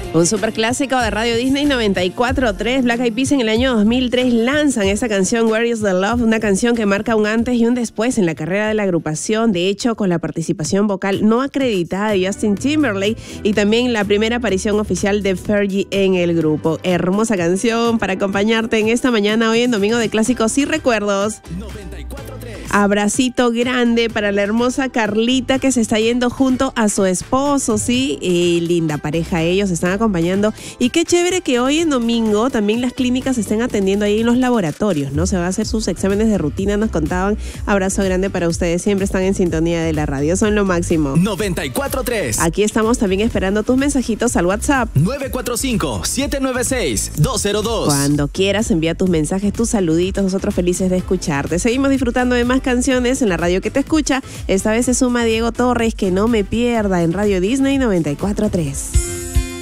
Un superclásico de Radio Disney 94.3. Black Eyed Peas en el año 2003 lanzan esta canción Where is the Love, una canción que marca un antes y un después en la carrera de la agrupación, de hecho con la participación vocal no acreditada de Justin Timberlake y también la primera aparición oficial de Fergie en el grupo. Hermosa canción para acompañarte en esta mañana hoy en Domingo de Clásicos y Recuerdos. 94.3. Abracito grande para la hermosa Carlita que se está yendo junto a su esposo, ¿sí? Linda pareja, ellos están acompañando. Y qué chévere que hoy en domingo también las clínicas estén atendiendo ahí en los laboratorios, ¿no? Se van a hacer sus exámenes de rutina, nos contaban. Abrazo grande para ustedes, siempre están en sintonía de la radio, son lo máximo. 94.3. Aquí estamos también esperando tus mensajitos al WhatsApp. 945-796-202. Cuando quieras envía tus mensajes, tus saluditos, nosotros felices de escucharte. Seguimos disfrutando de más canciones en la radio que te escucha. Esta vez se suma Diego Torres, Que no me pierda, en Radio Disney 94.3.